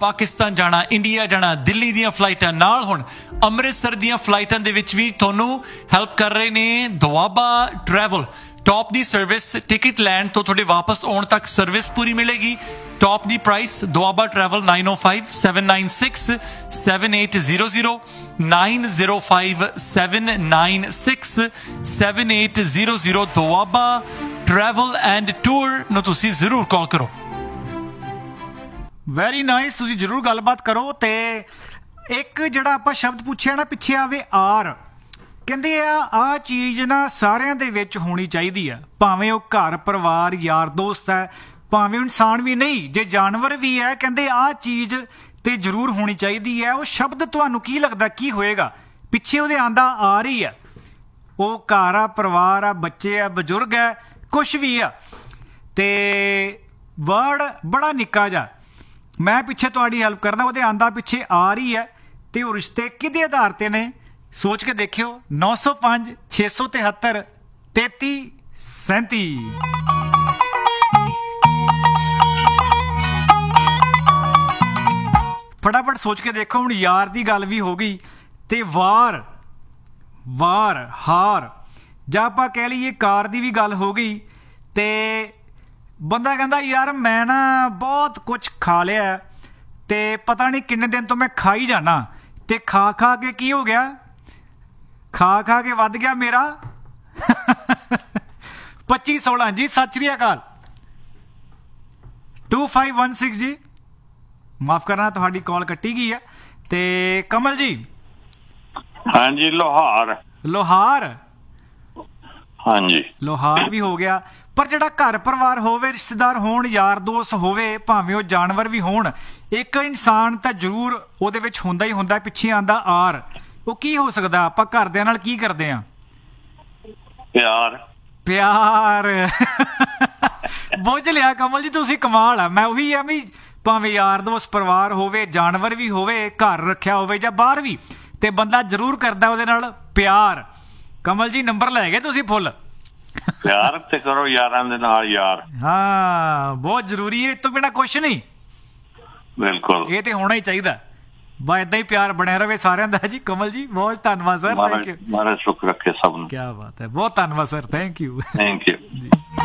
ਪਾਕਿਸਤਾਨ ਜਾਣਾ, ਇੰਡੀਆ ਜਾਣਾ, ਦਿੱਲੀ ਦੀਆਂ ਫਲਾਈਟਾਂ ਨਾਲ ਹੁਣ ਅੰਮ੍ਰਿਤਸਰ ਦੀਆਂ ਫਲਾਈਟਾਂ ਦੇ ਵਿੱਚ ਵੀ ਤੁਹਾਨੂੰ ਹੈਲਪ ਕਰ ਰਹੇ ਨੇ ਦੁਆਬਾ ਟਰੈਵਲ। ਟੌਪ ਦੀ ਸਰਵਿਸ, ਟਿਕਟ ਲੈਣ ਤੋਂ ਤੁਹਾਡੇ ਵਾਪਸ ਆਉਣ ਤੱਕ ਸਰਵਿਸ ਪੂਰੀ ਮਿਲੇਗੀ। Top the price. Doaba travel 9057967800 9057967800 Doaba travel and tour ਨੂੰ ਤੁਸੀਂ ਜ਼ਰੂਰ ਕਾਲ ਕਰੋ। ਵੈਰੀ ਨਾਈਸ, ਤੁਸੀਂ ਜ਼ਰੂਰ ਗੱਲਬਾਤ ਕਰੋ। ਤੇ ਇੱਕ ਜਿਹੜਾ ਆਪਾਂ ਸ਼ਬਦ ਪੁੱਛਿਆ ਨਾ ਪਿੱਛੇ ਆਵੇ ਆਰ, ਕਹਿੰਦੇ ਆ ਚੀਜ਼ ਨਾ ਸਾਰਿਆਂ ਦੇ ਵਿੱਚ ਹੋਣੀ ਚਾਹੀਦੀ ਆ, ਭਾਵੇਂ ਉਹ ਘਰ ਪਰਿਵਾਰ ਯਾਰ ਦੋਸਤ ਹੈ, ਭਾਵੇਂ ਉਹ ਇਨਸਾਨ ਵੀ ਨਹੀਂ, ਜੇ ਜਾਨਵਰ ਵੀ ਹੈ, ਕਹਿੰਦੇ ਆਹ ਚੀਜ਼ ਤੇ ਜ਼ਰੂਰ ਹੋਣੀ ਚਾਹੀਦੀ ਹੈ। ਉਹ ਸ਼ਬਦ ਤੁਹਾਨੂੰ ਕੀ ਲੱਗਦਾ ਕੀ ਹੋਏਗਾ? ਪਿੱਛੇ ਉਹਦੇ ਆਂਦਾ ਆ ਰਹੀ ਆ, ਉਹ ਘਰ ਆ, ਪਰਿਵਾਰ ਆ, ਬੱਚੇ ਆ, ਬਜ਼ੁਰਗ ਹੈ, ਕੁਛ ਵੀ ਆ, ਤੇ ਵਰਡ ਬੜਾ ਨਿੱਕਾ ਜਿਹਾ। ਮੈਂ ਪਿੱਛੇ ਤੁਹਾਡੀ ਹੈਲਪ ਕਰਦਾ, ਉਹਦੇ ਆਂਦਾ ਪਿੱਛੇ ਆ ਰਹੀ ਹੈ, ਤੇ ਉਹ ਰਿਸ਼ਤੇ ਕਿਹਦੇ ਆਧਾਰ ਤੇ ਨੇ? ਸੋਚ ਕੇ ਦੇਖਿਓ। 905 673 3337। ਫਟਾਫਟ ਸੋਚ ਕੇ ਦੇਖੋ। ਹੁਣ ਯਾਰ ਦੀ ਗੱਲ ਵੀ ਹੋ ਗਈ, ਤੇ ਵਾਰ ਹਾਰ, ਜਾਂ ਆਪਾਂ ਕਹਿ ਲਈਏ ਕਾਰ ਦੀ ਵੀ ਗੱਲ ਹੋ ਗਈ। ਤੇ ਬੰਦਾ ਕਹਿੰਦਾ ਯਾਰ ਮੈਂ ਨਾ ਬਹੁਤ ਕੁਝ ਖਾ ਲਿਆ, ਤੇ ਪਤਾ ਨਹੀਂ ਕਿੰਨੇ ਦਿਨ ਤੋਂ ਮੈਂ ਖਾਈ ਜਾਣਾ, ਤੇ ਖਾ ਕੇ ਕੀ ਹੋ ਗਿਆ? ਖਾ ਕੇ ਵੱਧ ਗਿਆ ਮੇਰਾ 2516 ਜੀ। ਸਤਿ ਸ਼੍ਰੀ ਅਕਾਲ। 2516 ਜੀ, ਮਾਫ ਕਰਨਾ ਤੁਹਾਡੀ ਕਾਲ ਕੱਟੀ ਗਈ ਹੈ। ਤੇ ਕਮਲ ਜੀ। ਹਾਂਜੀ, ਲੋਹਾਰ ਹਾਂਜੀ, ਲੋਹਾਰ ਵੀ ਹੋ ਗਿਆ। ਪਰ ਜਿਹੜਾ ਘਰ ਪਰਿਵਾਰ ਹੋਵੇ, ਰਿਸ਼ਤੇਦਾਰ ਹੋਣ, ਯਾਰ ਦੋਸਤ ਹੋਵੇ, ਭਾਵੇਂ ਉਹ ਜਾਨਵਰ ਵੀ ਹੋਣ, ਇੱਕ ਇਨਸਾਨ ਤਾਂ ਜ਼ਰੂਰ ਉਹਦੇ ਵਿੱਚ ਹੁੰਦਾ ਹੀ ਹੁੰਦਾ। ਪਿੱਛੇ ਆਂਦਾ ਆਰ, ਉਹ ਕੀ ਹੋ ਸਕਦਾ? ਆਪਾਂ ਘਰਦਿਆਂ ਨਾਲ ਕੀ ਕਰਦੇ ਆ? ਪਿਆਰ ਬੁੱਝ ਲਿਆ ਕਮਲ ਜੀ, ਤੁਸੀਂ ਕਮਾਲ ਆ। ਮੈਂ ਉਹੀ ਆ ਵੀ ਭਾਵੇਂ ਯਾਰ ਦੋਸਤ, ਪਰਿਵਾਰ ਹੋਵੇ, ਜਾਨਵਰ ਵੀ ਹੋਵੇ, ਘਰ ਰੱਖਿਆ ਹੋਵੇ ਜਾਂ ਬਾਹਰ ਵੀ, ਤੇ ਬੰਦਾ ਜ਼ਰੂਰ ਕਰਦਾ ਉਹਦੇ ਨਾਲ ਪਿਆਰ। ਕਮਲ ਜੀ ਨੰਬਰ ਲੈ ਗਏ ਤੁਸੀਂ ਫੁੱਲ। ਪਿਆਰ ਤੇ ਕਰੋ ਯਾਰਾਂ ਦੇ ਨਾਲ ਯਾਰ। ਹਾਂ, ਬਹੁਤ ਜ਼ਰੂਰੀ ਹੈ, ਇਸ ਤੋਂ ਬਿਨਾਂ ਕੁਛ ਨਹੀਂ। ਬਿਲਕੁਲ, ਇਹ ਤੇ ਹੋਣਾ ਹੀ ਚਾਹੀਦਾ। ਬਸ ਏਦਾਂ ਹੀ ਪਿਆਰ ਬਣਿਆ ਰਵੇ ਸਾਰਿਆਂ ਦਾ ਜੀ। ਕਮਲ ਜੀ ਬਹੁਤ ਧੰਨਵਾਦ ਸਰ। Thank you. ਮਹਾਰਾਜ ਸੁੱਖ ਰੱਖੇ ਸਭ ਨੂੰ। ਕਿਆ ਬਾਤ ਹੈ, ਬਹੁਤ ਧੰਨਵਾਦ ਸਰ। Thank you. ਜੀ।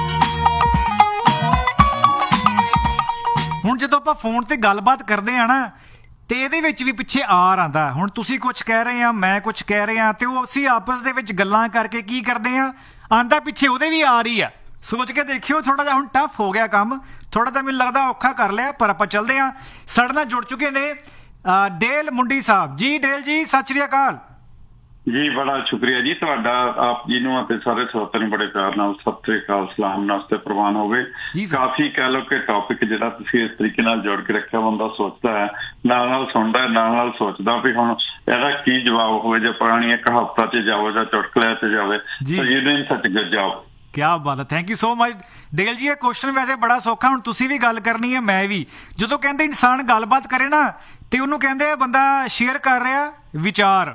ਹੁਣ ਜਦੋਂ ਆਪਾਂ ਫੋਨ ਤੇ ਗੱਲਬਾਤ ਕਰਦੇ ਆ ਨਾ, ਤੇ ਇਹਦੇ ਵਿੱਚ ਵੀ ਪਿੱਛੇ ਆਰ ਆਂਦਾ। ਹੁਣ ਤੁਸੀਂ ਕੁਛ ਕਹਿ ਰਹੇ ਆ, ਮੈਂ ਕੁਛ ਕਹਿ ਰਹੇ ਆ, ਤੇ ਉਹ ਅਸੀਂ ਆਪਸ ਦੇ ਵਿੱਚ ਗੱਲਾਂ ਕਰਕੇ ਕੀ ਕਰਦੇ ਆ, ਆਂਦਾ ਪਿੱਛੇ ਉਹਦੇ ਵੀ ਆ ਰਹੀ ਆ। ਸੋਚ ਕੇ ਦੇਖਿਓ, ਥੋੜਾ ਜਿਹਾ ਹੁਣ ਟਫ ਹੋ ਗਿਆ ਕੰਮ, ਥੋੜਾ ਤਾਂ ਮੈਨੂੰ ਲੱਗਦਾ ਔਖਾ ਕਰ ਲਿਆ, ਪਰ ਆਪਾਂ ਚੱਲਦੇ ਆ। ਸਾਡੇ ਨਾਲ ਜੁੜ ਚੁੱਕੇ ਨੇ ਡੇਲ ਮੁੰਡੀ ਸਾਹਿਬ ਜੀ। ਡੇਲ ਜੀ ਸਤਿ ਸ਼੍ਰੀ ਅਕਾਲ ਜੀ। ਬੜਾ ਸ਼ੁਕਰੀਆ ਜੀ ਤੁਹਾਡਾ, ਆਪ ਜੀ ਨੂੰ ਅਤੇ ਸਾਰੇ ਸਰੋਤਿਆਂ ਨੂੰ ਬੜੇ ਪਿਆਰ ਨਾਲ ਸਤਿ ਸ਼੍ਰੀ ਅਕਾਲ, ਸਲਾਮ, ਨਮਸਤੇ ਪ੍ਰਵਾਨ ਹੋਵੇ। ਕਾਫੀ ਕਹਿ ਲਓ ਕਿ ਟੌਪਿਕ ਜਿਹੜਾ ਤੁਸੀਂ ਇਸ ਤਰੀਕੇ ਨਾਲ ਜੋੜ ਕੇ ਰੱਖਿਆ, ਬੰਦਾ ਸੋਚਦਾ ਹੈ, ਨਾਲ ਸੌਂਦਾ ਹੈ, ਨਾਲ ਸੋਚਦਾ ਵੀ ਹੁਣ ਇਹਦਾ ਕੀ ਜਵਾਬ ਹੋਵੇ। ਜੇ ਪੁਰਾਣੀ ਕਹਾਵਤਾਂ 'ਚ ਜਾਵੋ ਜਾਂ ਚੁਟਕਲਿਆਂ 'ਚ ਜਾਵੇ, ਜਿਹਦੇ ਸੱਚ ਜਵਾਬ। ਕਿਆ ਬਾਤ ਹੈ, thank you so much Del ਜੀ। ਇਹ ਕੁਐਸਚਨ ਵੈਸੇ ਬੜਾ ਸੌਖਾ, ਹੁਣ ਤੁਸੀਂ ਵੀ ਗੱਲ ਕਰਨੀ ਹੈ, ਮੈਂ ਵੀ। ਜਦੋਂ ਕਹਿੰਦੇ ਇਨਸਾਨ ਗੱਲਬਾਤ ਕਰੇ ਨਾ, ਤੇ ਉਹਨੂੰ ਕਹਿੰਦੇ ਬੰਦਾ ਸ਼ੇਅਰ ਕਰ ਰਿਹਾ ਵਿਚਾਰ।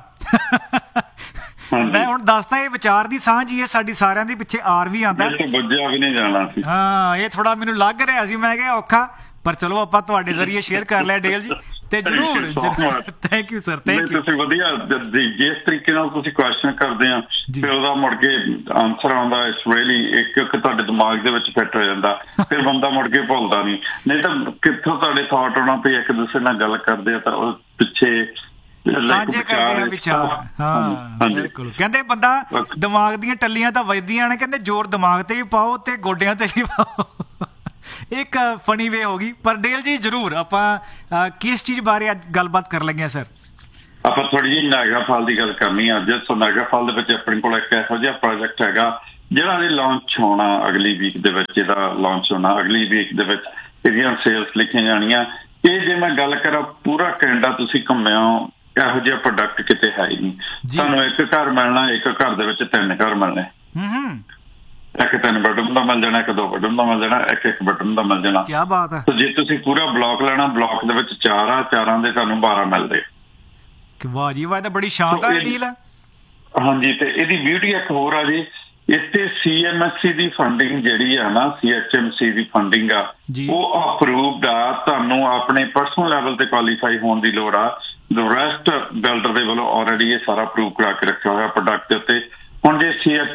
ਮੈਂ ਹੁਣ ਦੱਸਦਾ, ਇਹ ਵਿਚਾਰ ਦੀ ਸਾਂਝ ਹੀ ਹੈ ਸਾਡੀ ਸਾਰਿਆਂ ਦੀ। ਪਿੱਛੇ ਆਰ ਵੀ ਆਉਂਦਾ। ਹਾਂ, ਇਹ ਥੋੜਾ ਮੈਨੂੰ ਲੱਗ ਰਿਹਾ ਸੀ, ਮੈਂ ਕਿਹਾ ਔਖਾ, ਪਰ ਚਲੋ ਆਪਾਂ ਤੁਹਾਡੇ ਜ਼ਰੀਏ ਸ਼ੇਅਰ ਕਰ ਲਿਆ ਡੇਲ ਜੀ। ਤੇ ਜਰੂਰ thank you sir. Thank you. ਤੁਸੀਂ ਵਧੀਆ, ਜਿਸ ਤਰੀਕੇ ਨਾਲ ਤੁਸੀਂ ਕੁਐਸਚਨ ਕਰਦੇ ਆ ਫਿਰ ਉਹਦਾ ਮੁੜ ਕੇ ਆਨਸਰ ਆਉਂਦਾ, ਇਟਸ ਰੀਅਲੀ ਇੱਕ ਤੁਹਾਡੇ ਦਿਮਾਗ ਦੇ ਵਿੱਚ ਫਿੱਟ ਹੋ ਜਾਂਦਾ, ਫਿਰ ਬੰਦਾ ਮੁੜ ਕੇ ਭੁੱਲਦਾ ਨਹੀਂ ਤਾਂ ਕਿੱਥੋਂ ਤੁਹਾਡੇ ਥਾਟ ਆਉਣਾ ਪਈ। ਇੱਕ ਦੂਸਰੇ ਨਾਲ ਗੱਲ ਕਰਦੇ ਆ ਤਾਂ ਉਹ ਪਿੱਛੇ ਸਾਂਝੇ ਕਰਦੇ ਆ ਵਿਚਾਰ। ਹਾਂ ਬਿਲਕੁਲ, ਕਹਿੰਦੇ ਬੰਦਾ ਦਿਮਾਗ ਦੀਆਂ ਟੱਲੀਆਂ ਤਾਂ ਵੱਜਦੀਆਂ ਨੇ, ਕਹਿੰਦੇ ਜ਼ੋਰ ਦਿਮਾਗ ਤੇ ਵੀ ਪਾਓ ਤੇ ਗੋਡਿਆਂ ਤੇ ਵੀ ਪਾਓ। ਇੱਕ ਫਨੀ ਵੇ ਹੋ ਗਈ। ਪਰ ਡੇਲ ਜੀ ਜ਼ਰੂਰ ਆਪਾਂ ਕਿਸ ਚੀਜ਼ ਬਾਰੇ ਅੱਜ ਗੱਲਬਾਤ ਕਰ ਲੱਗੇ ਸਰ? ਆਪਾਂ ਥੋੜੀ ਜਿਹੀ ਨਾਇਗਰਾ ਫਾਲ ਦੀ ਗੱਲ ਕਰਨੀ ਆ ਅੱਜ। ਸੋ ਨਾਇਗਰਾ ਫਾਲ ਦੇ ਵਿੱਚ ਆਪਣੇ ਕੋਲ ਇੱਕ ਇਹੋ ਜਿਹਾ ਪ੍ਰੋਜੈਕਟ ਹੈਗਾ ਜਿਹੜਾ ਇਹ ਲਾਂਚ ਹੋਣਾ ਅਗਲੀ ਵੀਕ ਦੇ ਵਿੱਚ। ਇਹਦਾ ਲਾਂਚ ਹੋਣਾ ਅਗਲੀ ਵੀਕ ਦੇ ਵਿੱਚ, ਇਹਦੀਆਂ ਸੇਲਸ ਲਿਖੀਆਂ ਜਾਣੀਆਂ। ਇਹ ਜੇ ਮੈਂ ਗੱਲ ਕਰਾਂ, ਪੂਰਾ ਕੈਨੇਡਾ ਤੁਸੀਂ ਘੁੰਮਿਆ, ਇਹੋ ਜਿਹਾ ਪ੍ਰੋਡਕਟ ਕਿਤੇ ਹੈ ਹੀ ਨਹੀਂ। ਤੁਹਾਨੂੰ ਇੱਕ ਘਰ ਮਿਲਣਾ, ਇੱਕ ਘਰ ਦੇ ਵਿੱਚ 3 ਘਰ ਮਿਲਣੇ। ਇੱਕ 3 ਬੈਡਰੂਮ ਦਾ ਮਿਲ ਜਾਣਾ, ਇੱਕ 2 ਬੈਡਰੂਮ ਦਾ ਮਿਲ ਜਾਣਾ, ਇੱਕ ਬੈਡਰੂਮ ਦਾ ਮਿਲ ਜਾਣਾ। ਕਿਆ ਬਾਤ ਹੈ। ਜੇ ਤੁਸੀਂ ਪੂਰਾ ਬਲਾਕ ਲੈਣਾ, ਬਲਾਕ ਦੇ ਵਿੱਚ 4 ਆ, 4 ਦੇ ਤੁਹਾਨੂੰ 12 ਮਿਲਦੇ। ਵਾਹ ਜੀ ਵਾਹ, ਤਾਂ ਬੜੀ ਸ਼ਾਨਦਾਰ ਡੀਲ ਹੈ। ਹਾਂਜੀ, ਤੇ ਇਹਦੀ ਬਿਊਟੀ ਇੱਕ ਹੋਰ ਆ ਜੀ, ਇਸ ਤੇ CMSC ਦੀ ਫੰਡਿੰਗ ਜਿਹੜੀ ਆ ਨਾ, CHMC ਦੀ ਫੰਡਿੰਗ ਆ, ਉਹ ਅਪਰੂਵਡ ਆ। ਤੁਹਾਨੂੰ ਆਪਣੇ ਪਰਸਨਲ ਲੈਵਲ ਤੇ ਕੁਆਲੀਫਾਈ ਹੋਣ ਦੀ ਲੋੜ ਆ। ਦ ਰੈਸਟ ਬਿਲਡਰ ਦੇ ਵੱਲੋਂ ਆਲਰੇਡੀ ਇਹ ਸਾਰਾ ਅਪਰੂਵ ਕਰਾ ਕੇ ਰੱਖਿਆ ਹੋਇਆ ਪ੍ਰੋਡਕਟ ਦੇ ਉੱਤੇ। ਹੁਣ ਜੇ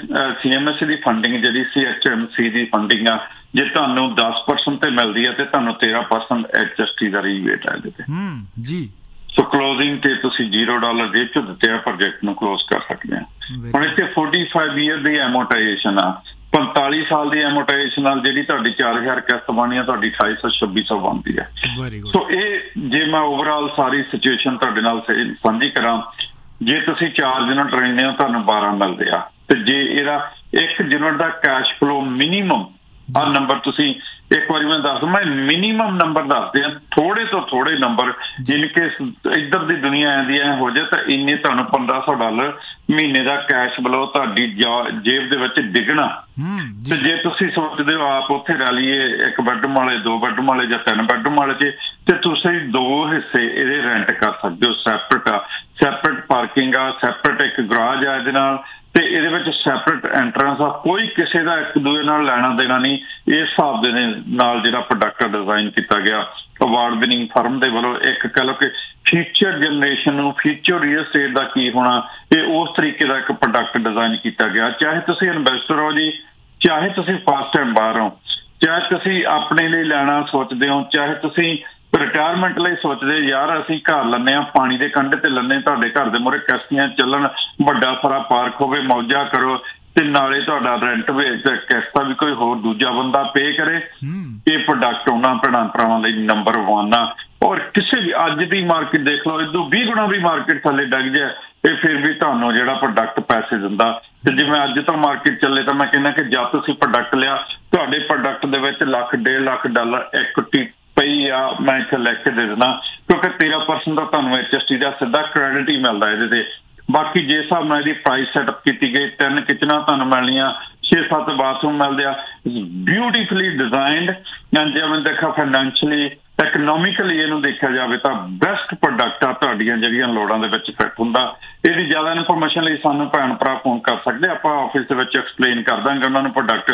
CMSC ਦੀ ਫੰਡਿੰਗ ਜਿਹੜੀ CHMC ਦੀ ਫੰਡਿੰਗ ਆ, ਜੇ ਤੁਹਾਨੂੰ 10% ਤੇ ਮਿਲਦੀ ਆ ਤੇ ਤੁਹਾਨੂੰ 13% HST ਦਾ ਰੀਬੇਟ ਆ ਇਹਦੇ ਤੇ ਜੀ। ਸੋ ਕਲੋਜ਼ਿੰਗ ਤੇ ਤੁਸੀਂ $0 ਜੇਬ ਚ ਦਿੱਤੇ ਆ, ਪ੍ਰੋਜੈਕਟ ਨੂੰ ਕਲੋਜ਼ ਕਰ ਸਕਦੇ ਆ। ਹੁਣ ਇੱਥੇ 45 ਈਅਰ ਦੀ ਐਮੋਟਾਈਜੇਸ਼ਨ ਆ, 45 ਸਾਲ ਦੀ ਐਮੋਟਾਈਜੇਸ਼ਨ ਨਾਲ ਜਿਹੜੀ ਤੁਹਾਡੀ 4000 ਕਿਸ਼ਤ ਬਣੀ ਆ, ਤੁਹਾਡੀ 2800-2600 ਬਣਦੀ ਹੈ। ਸੋ ਇਹ ਜੇ ਮੈਂ ਓਵਰਆਲ ਸਾਰੀ ਸਿਚੁਏਸ਼ਨ ਤੁਹਾਡੇ ਨਾਲ ਸਾਂਝੀ ਕਰਾਂ, ਜੇ ਤੁਸੀਂ 4 ਯੂਨਿਟ ਰਹਿੰਦੇ ਹੋ ਤੁਹਾਨੂੰ 12 ਮਿਲਦੇ ਆ, ਤੇ ਜੇ ਇਹਦਾ 1 ਯੂਨਿਟ ਦਾ ਕੈਸ਼ ਫਲੋ ਮਿਨੀਮਮ ਆ ਨੰਬਰ, ਤੁਸੀਂ ਇੱਕ ਵਾਰੀ ਮੈਂ ਦੱਸ, ਮੈਂ ਮਿਨੀਮਮ ਨੰਬਰ ਦੱਸਦੇ ਆ, ਥੋੜੇ ਤੋਂ ਥੋੜੇ ਨੰਬਰ, ਜਿਨ ਕੇਸ ਇੱਧਰ ਦੀ ਦੁਨੀਆ ਆਂਦੀ ਐ ਹੋ ਜਾਏ ਤਾਂ ਇੰਨੇ ਤੁਹਾਨੂੰ $1500 ਮਹੀਨੇ ਦਾ ਕੈਸ਼ ਫਲੋ ਤੁਹਾਡੀ ਜੇਬ ਦੇ ਵਿੱਚ ਡਿੱਗਣਾ। ਤੇ ਜੇ ਤੁਸੀਂ ਸੋਚਦੇ ਹੋ ਆਪ ਉੱਥੇ ਰਹਿ ਲਈਏ 1 ਬੈਡਰੂਮ ਵਾਲੇ, 2 ਬੈਡਰੂਮ ਵਾਲੇ ਜਾਂ 3 ਬੈਡਰੂਮ ਵਾਲੇ ਚ, ਤੇ ਤੁਸੀਂ 2 ਹਿੱਸੇ ਇਹਦੇ ਰੈਂਟ ਕਰ ਸਕਦੇ ਹੋ। ਸੈਪਰੇਟ ਆ, ਸੈਪਰੇਟ ਪਾਰਕਿੰਗ ਆ, ਸੈਪਰੇਟ ਇੱਕ ਗਰਾਜ ਆ ਇਹਦੇ ਨਾਲ, ਤੇ ਇਹਦੇ ਵਿੱਚ ਸੈਪਰੇਟ ਐਂਟਰੈਂਸ ਆ। ਕੋਈ ਕਿਸੇ ਦਾ ਇੱਕ ਦੂਜੇ ਨਾਲ ਲੈਣਾ ਦੇਣਾ ਨਹੀਂ। ਇਸ ਹਿਸਾਬ ਦੇ ਨਾਲ ਜਿਹੜਾ ਪ੍ਰੋਡਕਟ ਡਿਜ਼ਾਈਨ ਕੀਤਾ ਗਿਆ ਅਵਾਰਡ ਵਿਨਿੰਗ ਫਰਮ ਦੇ ਵੱਲੋਂ, ਇੱਕ ਕਹਿ ਲਓ ਕਿ ਫਿਊਚਰ ਜਨਰੇਸ਼ਨ ਨੂੰ ਫਿਊਚਰ ਰੀਅਲ ਸਟੇਟ ਦਾ ਕੀ ਹੋਣਾ, ਇਹ ਉਸ ਤਰੀਕੇ ਦਾ ਇੱਕ ਪ੍ਰੋਡਕਟ ਡਿਜ਼ਾਈਨ ਕੀਤਾ ਗਿਆ। ਚਾਹੇ ਤੁਸੀਂ ਇਨਵੈਸਟਰ ਹੋ ਜੀ, ਚਾਹੇ ਤੁਸੀਂ ਫਸਟ ਟਾਈਮ ਬਾਹਰ ਹੋ, ਚਾਹੇ ਤੁਸੀਂ ਆਪਣੇ ਲਈ ਲੈਣਾ ਸੋਚਦੇ ਹੋ, ਚਾਹੇ ਤੁਸੀਂ ਰਿਟਾਇਰਮੈਂਟ ਲਈ ਸੋਚਦੇ ਯਾਰ ਅਸੀਂ ਘਰ ਲੈਂਦੇ ਆ ਪਾਣੀ ਦੇ ਕੰਢੇ ਤੇ ਲੈਂਦੇ, ਤੁਹਾਡੇ ਘਰ ਦੇ ਮੂਹਰੇ ਕਿਸ਼ਤੀਆਂ ਚੱਲਣ, ਵੱਡਾ ਸਾਰਾ ਪਾਰਕ ਹੋਵੇ, ਮੌਜਾਂ ਕਰੋ, ਤੇ ਨਾਲੇ ਤੁਹਾਡਾ ਰੈਂਟ ਵੀ ਕਿਸ਼ਤਾਂ ਵੀ ਕੋਈ ਹੋਰ ਦੂਜਾ ਬੰਦਾ ਪੇ ਕਰੇ। ਇਹ ਪ੍ਰੋਡਕਟ ਉਹਨਾਂ ਭੈਣਾਂ ਲਈ ਨੰਬਰ 1 ਆ। ਔਰ ਕਿਸੇ ਵੀ ਅੱਜ ਦੀ ਮਾਰਕੀਟ ਦੇਖ ਲਓ, ਇਦੋਂ 20 ਗੁਣਾ ਵੀ ਮਾਰਕੀਟ ਥੱਲੇ ਡਿੱਗ ਜਾਏ, ਇਹ ਫਿਰ ਵੀ ਤੁਹਾਨੂੰ ਜਿਹੜਾ ਪ੍ਰੋਡਕਟ ਪੈਸੇ ਦਿੰਦਾ। ਤੇ ਜਿਵੇਂ ਅੱਜ ਤੋਂ ਮਾਰਕੀਟ ਚੱਲੇ ਤਾਂ ਮੈਂ ਕਹਿੰਦਾ ਕਿ ਜਦ ਤੁਸੀਂ ਪ੍ਰੋਡਕਟ ਲਿਆ, ਤੁਹਾਡੇ ਪ੍ਰੋਡਕਟ ਦੇ ਵਿੱਚ $1 1.5 ਲੱਖ ਇਕੁਇਟੀ ਪਈ ਆ, ਮੈਂ ਇੱਥੇ ਲਿਖ ਕੇ ਦੇ ਦੇਣਾ, ਕਿਉਂਕਿ 13% ਦਾ ਤੁਹਾਨੂੰ HST ਦਾ ਸਿੱਧਾ ਕ੍ਰੈਡਿਟ ਹੀ ਮਿਲਦਾ ਇਹਦੇ ਤੇ। ਬਾਕੀ ਜਿਸ ਹਿਸਾਬ ਨਾਲ ਇਹਦੀ ਪ੍ਰਾਈਸ ਸੈਟਅਪ ਕੀਤੀ ਗਈ, 3 ਕਿਚਨਾਂ ਤੁਹਾਨੂੰ ਮਿਲਣੀਆਂ, 6-7 ਬਾਥਰੂਮ ਮਿਲਦੇ ਆ, ਬਿਊਟੀਫੁਲੀ ਡਿਜ਼ਾਈਨਡ। ਜੇ ਮੈਂ ਦੇਖਾਂ ਫਾਈਨੈਂਸ਼ੀਅਲੀ, ਇਕਨੋਮਿਕਲੀ ਇਹਨੂੰ ਦੇਖਿਆ ਜਾਵੇ ਤਾਂ ਬੈਸਟ ਪ੍ਰੋਡਕਟ ਆ, ਤੁਹਾਡੀਆਂ ਜਿਹੜੀਆਂ ਲੋੜਾਂ ਦੇ ਵਿੱਚ ਫਿੱਟ ਹੁੰਦਾ। ਇਹਦੀ ਜ਼ਿਆਦਾ ਇਨਫੋਰਮੇਸ਼ਨ ਲਈ ਸਾਨੂੰ ਭੈਣ ਭਰਾ ਫੋਨ ਕਰ ਸਕਦੇ, ਆਪਾਂ ਆਫਿਸ ਦੇ ਵਿੱਚ ਐਕਸਪਲੇਨ ਕਰ ਦਾਂਗੇ ਉਹਨਾਂ ਨੂੰ ਪ੍ਰੋਡਕਟ।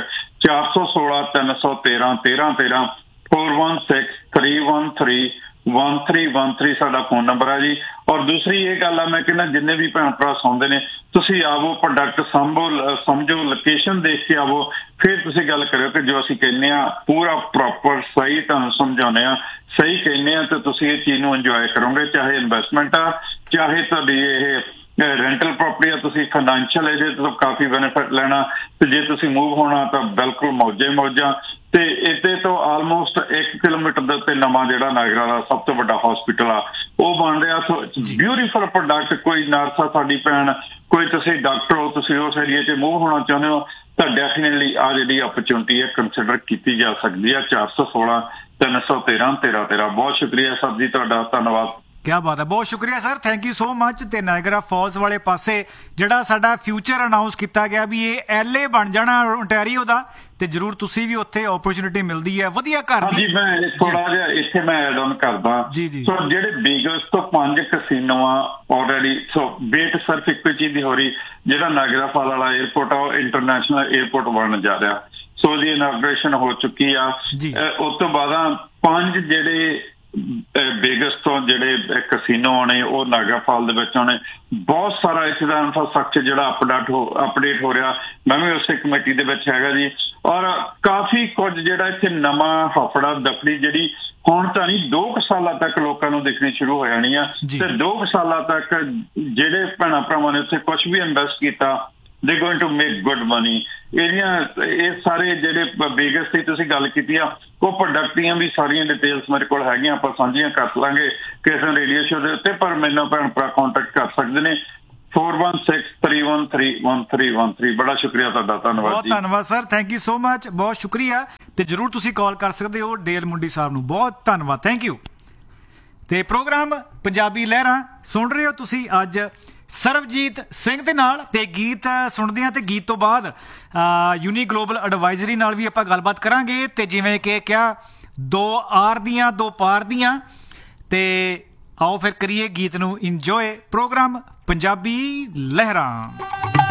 416 313 1313 416-313-1313 ਸਾਡਾ ਫੋਨ ਨੰਬਰ ਹੈ ਜੀ। ਔਰ ਦੂਸਰੀ ਇਹ ਗੱਲ ਆ, ਮੈਂ ਕਹਿੰਦਾ ਜਿੰਨੇ ਵੀ ਭੈਣ ਭਰਾ ਸੁਣਦੇ ਨੇ, ਤੁਸੀਂ ਆਵੋ, ਪ੍ਰੋਡਕਟ ਸਮਝੋ, ਲੋਕੇਸ਼ਨ ਦੇਖ ਕੇ ਆਵੋ, ਫਿਰ ਤੁਸੀਂ ਗੱਲ ਕਰਿਓ ਕਿ ਜੋ ਅਸੀਂ ਕਹਿੰਦੇ ਆ ਪੂਰਾ ਪ੍ਰੋਪਰ ਸਹੀ ਤੁਹਾਨੂੰ ਸਮਝਾਉਂਦੇ ਆ, ਸਹੀ ਕਹਿੰਦੇ ਆ, ਤੇ ਤੁਸੀਂ ਇਹ ਚੀਜ਼ ਨੂੰ ਇੰਜੋਏ ਕਰੋਗੇ। ਚਾਹੇ ਇਨਵੈਸਟਮੈਂਟ ਆ, ਚਾਹੇ ਤੁਹਾਡੀ ਇਹ ਰੈਂਟਲ ਪ੍ਰੋਪਰਟੀ ਆ, ਤੁਸੀਂ ਫਾਈਨੈਂਸ਼ੀਅਲ ਇਹਦੇ ਤੋਂ ਕਾਫੀ ਬੈਨੀਫਿਟ ਲੈਣਾ, ਤੇ ਜੇ ਤੁਸੀਂ ਮੂਵ ਹੋਣਾ ਤਾਂ ਬਿਲਕੁਲ ਮੌਜਾਂ। ਤੇ ਇਹਦੇ ਤੋਂ ਆਲਮੋਸਟ 1 ਕਿਲੋਮੀਟਰ ਦੇ ਉੱਤੇ ਨਵਾਂ ਜਿਹੜਾ ਨਾਇਗਰਾ ਦਾ ਸਭ ਤੋਂ ਵੱਡਾ ਹਸਪੀਟਲ ਆ ਉਹ ਬਣ ਰਿਹਾ। So beautiful product. ਕੋਈ ਨਰਸ ਆ ਸਾਡੀ ਭੈਣ, ਕੋਈ ਤੁਸੀਂ ਡਾਕਟਰ ਹੋ, ਤੁਸੀਂ ਉਸ ਏਰੀਏ 'ਚ ਮੂਵ ਹੋਣਾ ਚਾਹੁੰਦੇ ਹੋ ਤਾਂ ਡੈਫੀਨੇਟਲੀ ਆ ਜਿਹੜੀ ਅਪਰਚੁਨਿਟੀ ਹੈ ਕੰਸੀਡਰ ਕੀਤੀ ਜਾ ਸਕਦੀ ਹੈ। 416 313 1313। ਬਹੁਤ ਸ਼ੁਕਰੀਆ ਸਰ ਜੀ ਤੁਹਾਡਾ, ਧੰਨਵਾਦ। ਕਿਆ ਬਾਤ ਹੈ, ਬਹੁਤ ਸ਼ੁਕਰੀਆ sir, thank you so much. ਤੇ ਨਾਇਗਰਾ ਫਾਲਸ ਵਾਲੇ ਪਾਸੇ ਜਿਹੜਾ ਸਾਡਾ ਫਿਊਚਰ ਅਨਾਉਂਸ ਕੀਤਾ ਗਿਆ ਵੀ ਇਹ LA ਬਣ ਜਾਣਾ ਓਨਟਾਰੀਓ ਦਾ, ਤੇ ਜਰੂਰ ਤੁਸੀਂ ਵੀ ਉੱਥੇ ਓਪਰਚੁਨਿਟੀ ਮਿਲਦੀ ਹੈ ਵਧੀਆ ਘਰ ਦੀ। ਜੀ ਮੈਂ ਥੋੜਾ ਜਿਹਾ ਇੱਥੇ ਮੈਂ ਐਡ ਆਨ ਕਰਦਾ। ਸੋ ਜਿਹੜੇ ਬੀਗਸ ਤੋਂ 5 ਕਸੀਨੋ ਆ ਆਲਰੇਡੀ, ਸੋ ਵੇਟ ਸਿਰਫ ਇੱਕੋ ਚੀਜ਼ ਦੀ ਹੋ ਰਹੀ, ਜਿਹੜਾ ਨਾਇਗਰਾ ਫਾਲ ਵਾਲਾ 에ਅਰਪੋਰਟ ਆ ਉਹ ਇੰਟਰਨੈਸ਼ਨਲ 에ਅਰਪੋਰਟ ਬਣਨ ਜਾ ਰਿਹਾ। ਸੋ ਉਹਦੀ ਇਨੋਗ੍ਰੇਸ਼ਨ ਹੋ ਚੁੱਕੀ ਆ। ਉਸ ਤੋਂ ਬਾਅਦ 5 ਜਿਹੜੇ ਵੇਗਸ ਤੋਂ ਜਿਹੜੇ ਕਸੀਨੋ ਆਉਣੇ ਉਹ ਨਾਇਗਰਾ ਫਾਲ ਦੇ ਵਿੱਚ ਆਉਣੇ। ਬਹੁਤ ਸਾਰਾ ਇੱਥੇ ਦਾ ਇਨਫਰਾਸਟਰਕਚਰ ਜਿਹੜਾ ਅਪਡੇਟ ਹੋ ਰਿਹਾ। ਮੈਂ ਵੀ ਉਸੇ ਕਮੇਟੀ ਦੇ ਵਿੱਚ ਹੈਗਾ ਜੀ। ਔਰ ਕਾਫੀ ਕੁਝ ਜਿਹੜਾ ਇੱਥੇ ਨਵਾਂ ਹਫੜਾ ਦਫੜੀ ਜਿਹੜੀ ਹੁਣ ਤਾਂ ਨਹੀਂ 2 ਸਾਲਾਂ ਤੱਕ ਲੋਕਾਂ ਨੂੰ ਦੇਖਣੀ ਸ਼ੁਰੂ ਹੋ ਜਾਣੀ ਆ। ਤੇ 2 ਸਾਲਾਂ ਤੱਕ ਜਿਹੜੇ ਭੈਣਾਂ ਭਰਾਵਾਂ ਨੇ ਉੱਥੇ ਕੁਝ ਵੀ ਇਨਵੈਸਟ ਕੀਤਾ, ਦੇ going to make good money. ਇਹ ਸਾਰੇ ਜਿਹੜੇ ਵੇਗਸ ਦੀ ਤੁਸੀਂ ਗੱਲ ਕੀਤੀ ਆ, ਉਹ ਪ੍ਰੋਡਕਟ ਦੀਆਂ ਵੀ ਸਾਰੀਆਂ ਡਿਟੇਲਸ ਮੇਰੇ ਕੋਲ ਹੈਗੀਆਂ, ਆਪਾਂ ਸਾਂਝੀਆਂ ਕਰ ਲਾਂਗੇ ਕਿਸੇ ਰੇਡੀਓ ਸ਼ੋ ਦੇ ਉੱਤੇ। ਪਰ ਮੈਨੂੰ ਭੈਣ ਭਰਾ ਕੰਟੈਕਟ ਕਰ ਸਕਦੇ ਨੇ 416-313-1313। ਬੜਾ ਸ਼ੁਕਰੀਆ ਤੁਹਾਡਾ, ਧੰਨਵਾਦ। ਬਹੁਤ ਧੰਨਵਾਦ sir, thank you so much, ਬਹੁਤ ਸ਼ੁਕਰੀਆ। ਤੇ ਜਰੂਰ ਤੁਸੀਂ ਕਾਲ ਕਰ ਸਕਦੇ ਹੋ ਡੇਲ ਮੁੰਡੀ ਸਾਹਿਬ ਨੂੰ। ਬਹੁਤ ਧੰਨਵਾਦ, ਥੈਂਕ ਯੂ। ਤੇ ਪ੍ਰੋਗਰਾਮ ਪੰਜਾਬੀ ਲਹਿਰਾਂ ਸੁਣ ਰਹੇ ਹੋ ਤੁਸੀਂ ਅੱਜ ਸਰਬਜੀਤ ਸਿੰਘ ਦੇ ਨਾਲ। ਤੇ ਗੀਤ ਸੁਣਦੇ ਹਾਂ ਤੇ ਗੀਤ ਤੋਂ ਬਾਅਦ ਯੂਨੀ ਗਲੋਬਲ ਐਡਵਾਈਜ਼ਰੀ ਨਾਲ ਵੀ ਆਪਾਂ ਗੱਲਬਾਤ ਕਰਾਂਗੇ। ਤੇ ਜਿਵੇਂ ਕਿ ਕਿਹਾ 2 ਆਰ ਦੀਆਂ 2 ਪਾਰ ਦੀਆਂ। ਤੇ ਆਓ ਫਿਰ ਕਰੀਏ ਗੀਤ ਨੂੰ ਇੰਜੋਏ। ਪ੍ਰੋਗਰਾਮ ਪੰਜਾਬੀ ਲਹਿਰਾਂ।